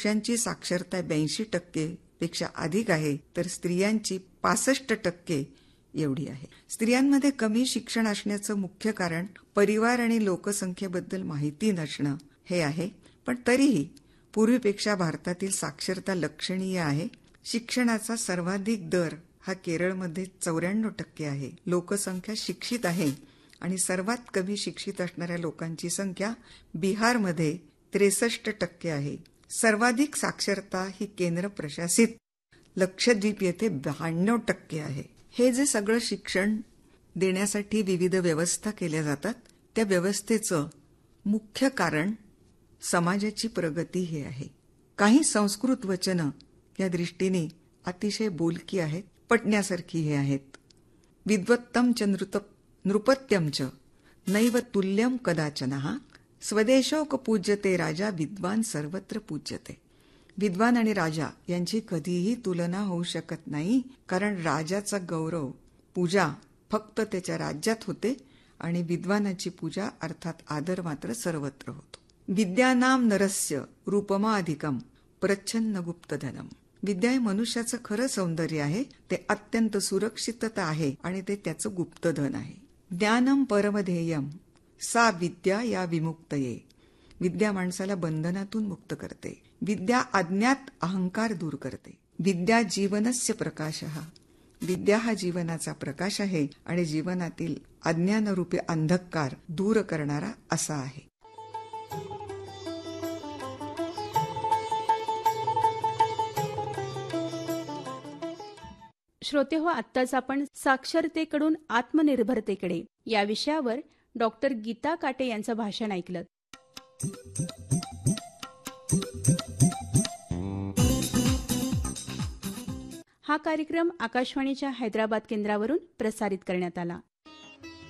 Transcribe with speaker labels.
Speaker 1: पुरुषांची साक्षरता 82% पेक्षा अधिक आहे, तर स्त्रियांची 65% एवढी आहे. स्त्रियांमध्ये कमी शिक्षण असण्याचं मुख्य कारण परिवार आणि लोकसंख्येबद्दल माहिती नसणं हे आहे. पण तरीही पूर्वीपेक्षा भारतातील साक्षरता लक्षणीय आहे. शिक्षणाचा सर्वाधिक दर हा केरळमध्ये 94% आहे. लोकसंख्या शिक्षित आहे आणि सर्वात कमी शिक्षित असणाऱ्या लोकांची संख्या बिहारमध्ये 63% आहे. सर्वाधिक साक्षरता ही केंद्र प्रशासित लक्षद्वीप येथे 92% आहे. हे जे सगळं शिक्षण देण्यासाठी विविध व्यवस्था केल्या जातात, त्या व्यवस्थेचं मुख्य कारण समाजाची प्रगती हे आहे. काही संस्कृत वचनं या दृष्टीने अतिशय बोलकी आहेत, पटण्यासारखी हे आहेत. विद्वत्तम च नृपत्यम च नैव तुल्यम कदाचनः स्वदेशोक पूज्यते राजा विद्वान सर्वत्र पूज्यते. विद्वान आणि राजा यांची कधीही तुलना होऊ शकत नाही, कारण राजाचा गौरव पूजा फक्त त्याच्या राज्यात होते आणि विद्वानाची पूजा अर्थात आदर मात्र सर्वत्र होतो. विद्यानाम नरस्य रूपमाधिकम प्रच्छन्न गुप्तधनम. विद्या हे मनुष्याचं खरं सौंदर्य आहे. ते अत्यंत सुरक्षितता आहे आणि ते त्याचं गुप्तधन आहे. ज्ञानम परमध्येयम सा विद्या या विमुक्तये. विद्या माणसाला बंधनातून मुक्त करते. विद्या अज्ञात अहंकार दूर करते. विद्या जीवनस्य प्रकाशः. विद्या हा जीवनाचा प्रकाश आहे आणि जीवनातील अज्ञानरूपी अंधकार दूर करणारा असा आहे.
Speaker 2: श्रोते हो, आत्ताच आपण साक्षरतेकडून आत्मनिर्भरतेकडे या विषयावर डॉक्टर गीता काटे यांचं भाषण ऐकलं. हा कार्यक्रम आकाशवाणीच्या हैदराबाद केंद्रावरून प्रसारित करण्यात आला.